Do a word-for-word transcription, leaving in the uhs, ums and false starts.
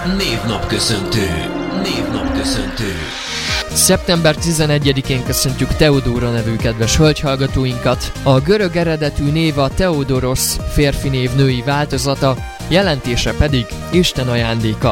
Névnapköszöntő. Névnapköszöntő. szeptember tizenegyedikén köszöntjük Teodóra nevű kedves hölgyhallgatóinkat. A görög eredetű név a Theodoros, férfi név női változata, jelentése pedig Isten ajándéka.